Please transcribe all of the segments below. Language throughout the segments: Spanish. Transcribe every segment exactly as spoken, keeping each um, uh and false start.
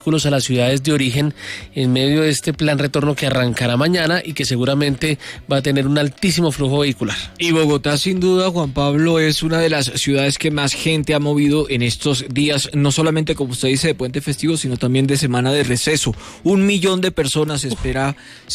a las ciudades de origen en medio de este plan retorno que arrancará mañana y que seguramente va a tener un altísimo flujo vehicular. Y Bogotá, sin duda, Juan Pablo, es una de las ciudades que más gente ha movido en estos días, no solamente, como usted dice, de puente festivo, sino también de semana de receso. Un millón de personas se espera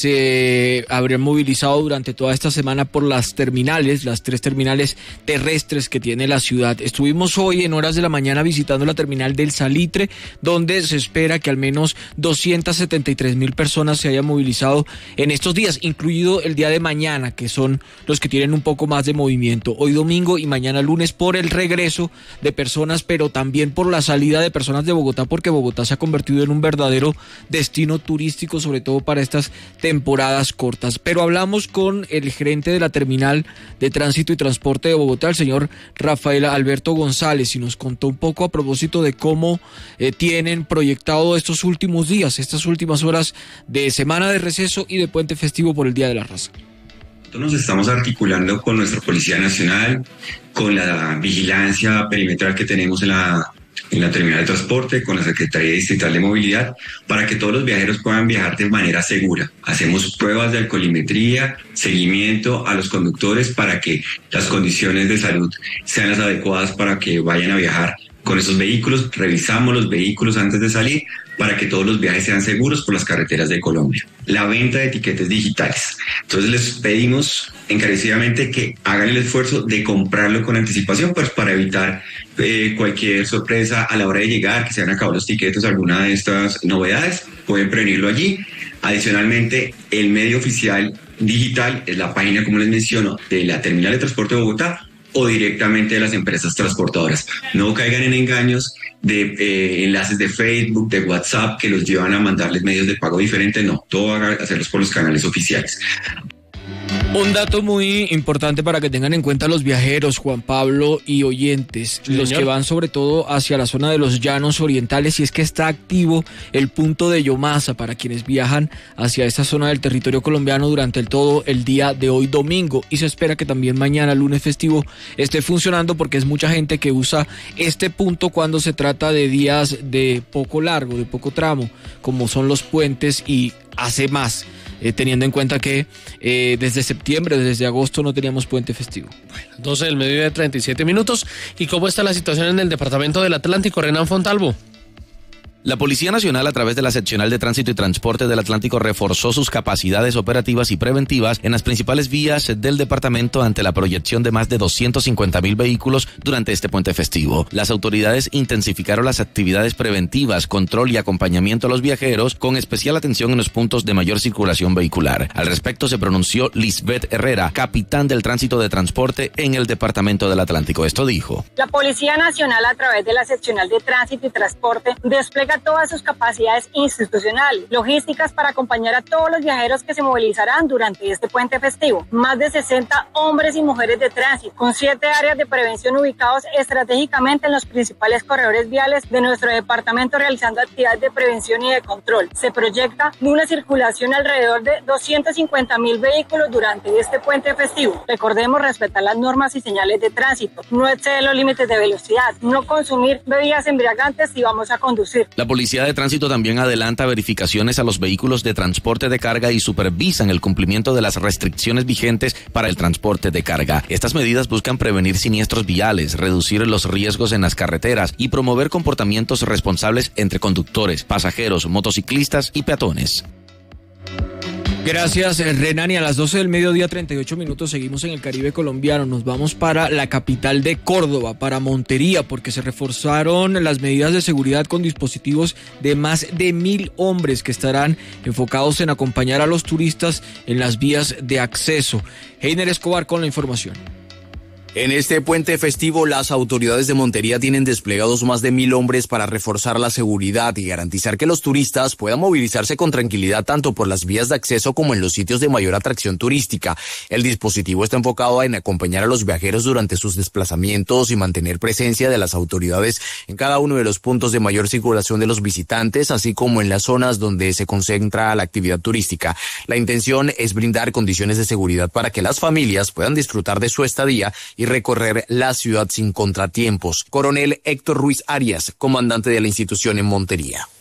se habrían movilizado durante toda esta semana por las terminales, las tres terminales terrestres que tiene la ciudad. Estuvimos hoy en horas de la mañana visitando la terminal del Salitre, donde se espera que al menos doscientas setenta y tres mil personas se hayan movilizado en estos días, incluido el día de mañana, que son los que tienen un poco más de movimiento. Hoy domingo y mañana lunes por el regreso de personas, pero también por la salida de personas de Bogotá, porque Bogotá se ha convertido en un verdadero destino turístico, sobre todo para estas temporadas cortas. Pero hablamos con el gerente de la terminal de tránsito y transporte de Bogotá, el señor Rafael Alberto González, y nos contó un poco a propósito de cómo eh, tienen proyectado estos últimos días, estas últimas horas de semana de receso y de puente festivo por el Día de la Raza. Nosotros nos estamos articulando con nuestra Policía Nacional, con la vigilancia perimetral que tenemos en la, en la terminal de transporte, con la Secretaría Distrital de Movilidad, para que todos los viajeros puedan viajar de manera segura. Hacemos pruebas de alcoholimetría, seguimiento a los conductores para que las condiciones de salud sean las adecuadas para que vayan a viajar con esos vehículos. Revisamos los vehículos antes de salir para que todos los viajes sean seguros por las carreteras de Colombia. La venta de etiquetes digitales. Entonces les pedimos encarecidamente que hagan el esfuerzo de comprarlo con anticipación, pues para evitar eh, cualquier sorpresa a la hora de llegar, que se han acabado los tiquetes, alguna de estas novedades, pueden prevenirlo allí. Adicionalmente, el medio oficial digital es la página, como les menciono, de la Terminal de Transporte de Bogotá, o directamente de las empresas transportadoras. No caigan en engaños de eh, enlaces de Facebook, de WhatsApp, que los llevan a mandarles medios de pago diferentes. No, todo haga, hacerlos por los canales oficiales. Un dato muy importante para que tengan en cuenta los viajeros, Juan Pablo y oyentes, sí, los señor. Que van sobre todo hacia la zona de los llanos orientales, y es que está activo el punto de Yomasa para quienes viajan hacia esta zona del territorio colombiano durante el todo el día de hoy domingo, y se espera que también mañana, lunes festivo, esté funcionando, porque es mucha gente que usa este punto cuando se trata de días de poco largo, de poco tramo, como son los puentes, y hace más. Eh, teniendo en cuenta que eh, desde septiembre, desde agosto no teníamos puente festivo. Bueno, doce del mediodía, treinta y siete minutos. ¿Y cómo está la situación en el departamento del Atlántico, Renan Fontalvo? La Policía Nacional, a través de la Seccional de Tránsito y Transporte del Atlántico, reforzó sus capacidades operativas y preventivas en las principales vías del departamento ante la proyección de más de doscientos cincuenta mil vehículos durante este puente festivo. Las autoridades intensificaron las actividades preventivas, control y acompañamiento a los viajeros, con especial atención en los puntos de mayor circulación vehicular. Al respecto se pronunció Lisbeth Herrera, capitán del Tránsito de Transporte en el departamento del Atlántico. Esto dijo: La Policía Nacional, a través de la Seccional de Tránsito y Transporte, despliega todas sus capacidades institucionales, logísticas, para acompañar a todos los viajeros que se movilizarán durante este puente festivo. Más de sesenta hombres y mujeres de tránsito, con siete áreas de prevención ubicados estratégicamente en los principales corredores viales de nuestro departamento, realizando actividades de prevención y de control. Se proyecta una circulación alrededor de doscientos cincuenta mil vehículos durante este puente festivo. Recordemos respetar las normas y señales de tránsito, no exceder los límites de velocidad, no consumir bebidas embriagantes si vamos a conducir. La Policía de Tránsito también adelanta verificaciones a los vehículos de transporte de carga y supervisan el cumplimiento de las restricciones vigentes para el transporte de carga. Estas medidas buscan prevenir siniestros viales, reducir los riesgos en las carreteras y promover comportamientos responsables entre conductores, pasajeros, motociclistas y peatones. Gracias, Renan. Y a las doce del mediodía, treinta y ocho minutos, seguimos en el Caribe colombiano. Nos vamos para la capital de Córdoba, para Montería, porque se reforzaron las medidas de seguridad con dispositivos de más de mil hombres que estarán enfocados en acompañar a los turistas en las vías de acceso. Heiner Escobar con la información. En este puente festivo, las autoridades de Montería tienen desplegados más de mil hombres para reforzar la seguridad y garantizar que los turistas puedan movilizarse con tranquilidad tanto por las vías de acceso como en los sitios de mayor atracción turística. El dispositivo está enfocado en acompañar a los viajeros durante sus desplazamientos y mantener presencia de las autoridades en cada uno de los puntos de mayor circulación de los visitantes, así como en las zonas donde se concentra la actividad turística. La intención es brindar condiciones de seguridad para que las familias puedan disfrutar de su estadía y recorrer la ciudad sin contratiempos. Coronel Héctor Ruiz Arias, comandante de la institución en Montería.